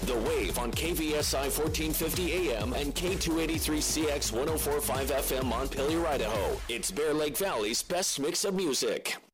The Wave on KVSI 1450 AM and K283CX 1045 FM Montpelier, Idaho. It's Bear Lake Valley's best mix of music.